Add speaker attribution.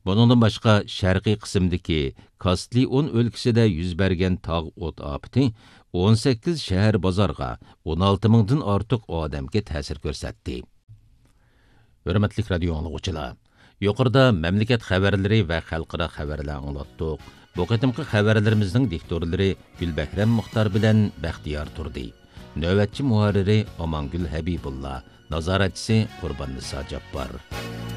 Speaker 1: Buningdan boshqa sharqiy qismdagi Kastli-On o'lkasida yuz bergan tog' o't ofati 18 shahar bozorga 16 mingdan ortiq odamga ta'sir ko'rsatdi. Hurmatli radio anglag'uchilar, yuqorida mamlakat xabarlari va xalqaro xabarlar anglatdik. Bu qatimqi xabarlarimizning diktorlari Gulbahram Muxtar bilan Baxtiyor turdi. Navbatchi muharriri Amangul Habibullah, nazoratchisi Qurbon Niso Jabbor.